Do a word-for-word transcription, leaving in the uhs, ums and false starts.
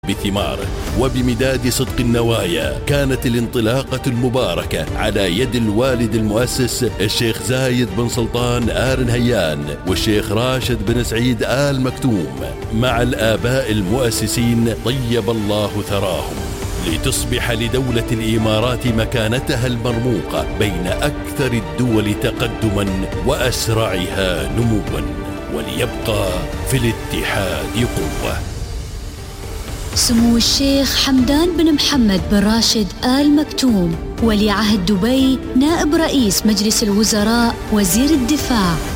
بثماره وبمداد صدق النوايا كانت الانطلاقة المباركة على يد الوالد المؤسس الشيخ زايد بن سلطان آل نهيان والشيخ راشد بن سعيد آل مكتوم مع الآباء المؤسسين طيب الله ثراهم، لتصبح لدولة الإمارات مكانتها المرموقة بين أكثر الدول تقدما وأسرعها نموا، وليبقى في الاتحاد قوة. سمو الشيخ حمدان بن محمد بن راشد آل مكتوم ولي عهد دبي، نائب رئيس مجلس الوزراء، وزير الدفاع.